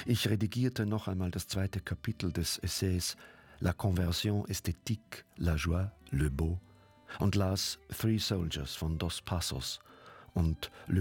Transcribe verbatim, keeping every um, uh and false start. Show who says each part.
Speaker 1: Ich redigierte noch einmal das zweite Kapitel des Essays La Conversion esthétique, la joie, le beau und las Three Soldiers von Dos Passos und Le